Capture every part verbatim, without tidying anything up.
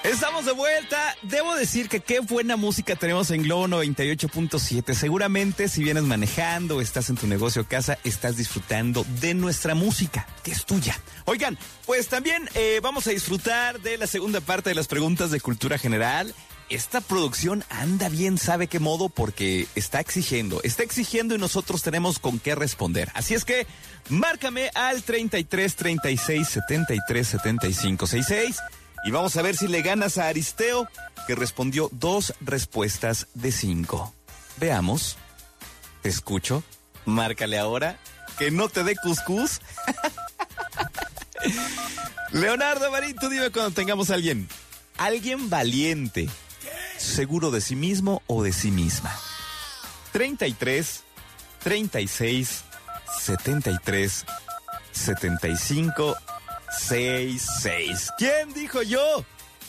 Estamos de vuelta. Debo decir que qué buena música tenemos en Globo noventa y ocho punto siete. Seguramente si vienes manejando, estás en tu negocio o casa, estás disfrutando de nuestra música, que es tuya. Oigan, pues también eh, vamos a disfrutar de la segunda parte de las preguntas de cultura general. Esta producción anda bien, sabe qué modo, porque está exigiendo, está exigiendo y nosotros tenemos con qué responder. Así es que márcame al treinta y tres, treinta y seis, setenta y tres, setenta y cinco, sesenta y seis y vamos a ver si le ganas a Aristeo, que respondió dos respuestas de cinco. Veamos. Te escucho. Márcale ahora. Que no te dé cuscús. Leonardo Marín, tú dime cuando tengamos a alguien. Alguien valiente, seguro de sí mismo o de sí misma. treinta y tres, treinta y seis, setenta y tres, setenta y cinco, sesenta y seis. ¿Quién dijo yo?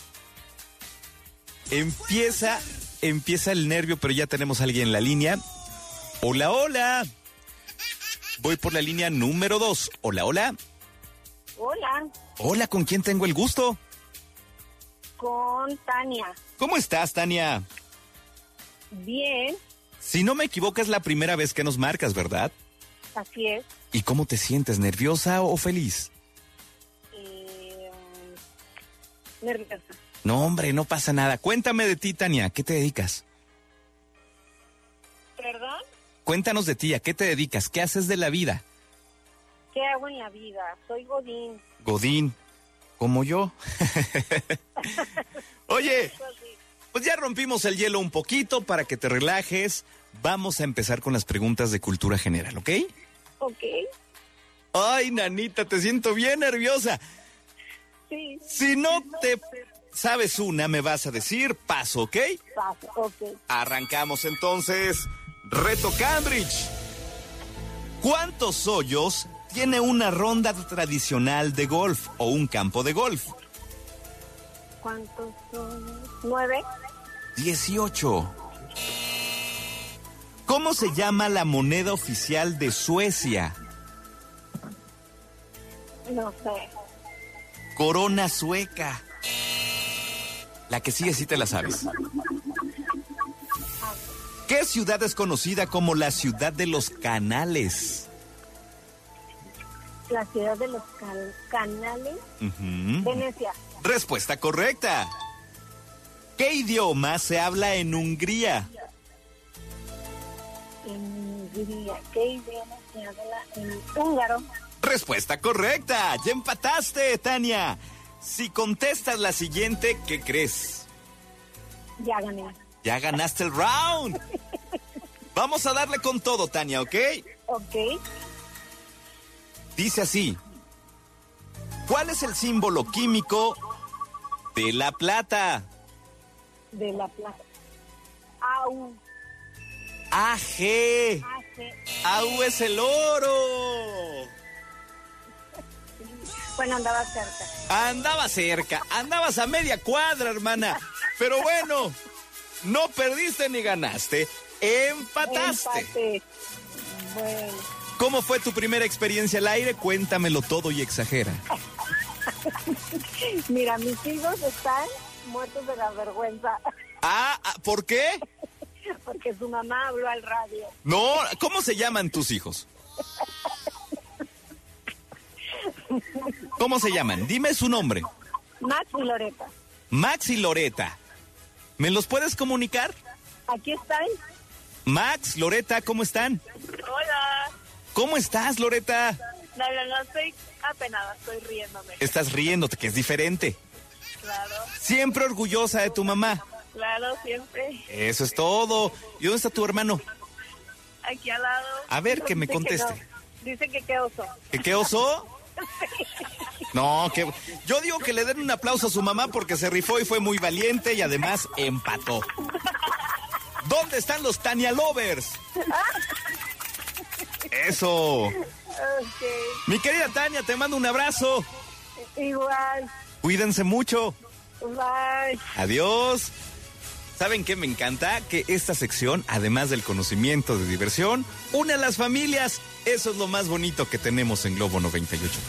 Empieza, empieza el nervio, pero ya tenemos a alguien en la línea. Hola, hola. Voy por la línea número dos. Hola, hola. Hola. Hola, ¿con quién tengo el gusto? Con Tania. ¿Cómo estás, Tania? Bien. Si no me equivoco, es la primera vez que nos marcas, ¿verdad? Así es. ¿Y cómo te sientes? ¿Nerviosa o feliz? Eh, nerviosa. No, hombre, no pasa nada. Cuéntame de ti, Tania. ¿Qué te dedicas? ¿Perdón? Cuéntanos de ti. ¿A qué te dedicas? ¿Qué haces de la vida? ¿Qué hago en la vida? Soy Godín. Godín. Como yo. Oye, pues ya rompimos el hielo un poquito para que te relajes. Vamos a empezar con las preguntas de cultura general, ¿ok? Ok. Ay, nanita, te siento bien nerviosa. Sí. Si no te sabes una, me vas a decir paso, ¿ok? Paso, ok. Arrancamos entonces. Reto Cambridge. ¿Cuántos hoyos tiene una ronda tradicional de golf o un campo de golf? ¿Cuántos son? ¿Nueve? Dieciocho. ¿Cómo se llama la moneda oficial de Suecia? No sé. Corona sueca. La que sigue sí te la sabes. ¿Qué ciudad es conocida como la ciudad de los canales? La ciudad de los cal- canales. Uh-huh. Venecia. Respuesta correcta. ¿Qué idioma se habla en Hungría? En Hungría. ¿Qué idioma se habla en húngaro? Respuesta correcta. Ya empataste, Tania. Si contestas la siguiente, ¿qué crees? Ya gané. Ya ganaste el round. Vamos a darle con todo, Tania, ¿ok? Ok. Dice así. ¿Cuál es el símbolo químico de la plata? De la plata. Au. A G. Hace. Au es el oro. Bueno, andaba cerca. Andaba cerca, andabas a media cuadra, hermana. Pero bueno, no perdiste ni ganaste, empataste. Empate. Bueno. ¿Cómo fue tu primera experiencia al aire? Cuéntamelo todo y exagera. Mira, mis hijos están muertos de la vergüenza. Ah, ¿por qué? Porque su mamá habló al radio. No, ¿cómo se llaman tus hijos? ¿Cómo se llaman? Dime su nombre. Max y Loreta. Max y Loreta. ¿Me los puedes comunicar? Aquí están. Max, Loreta, ¿cómo están? Hola. ¿Cómo estás, Loreta? No, no, no, estoy apenada, estoy riéndome. Estás riéndote, que es diferente. Claro, Siempre orgullosa de tu mamá. claro, siempre. Eso es todo. ¿Y dónde está tu hermano? Aquí al lado. A ver, que me Dice que conteste. no. Dice que qué oso. ¿Que qué oso? No, que yo digo que le den un aplauso a su mamá porque se rifó y fue muy valiente y además empató. ¿Dónde están los Tania Lovers? Eso. Ok. Mi querida Tania, te mando un abrazo. Igual. Cuídense mucho. Bye. Adiós. ¿Saben qué me encanta? Que esta sección, además del conocimiento de diversión, une a las familias. Eso es lo más bonito que tenemos en Globo noventa y ocho.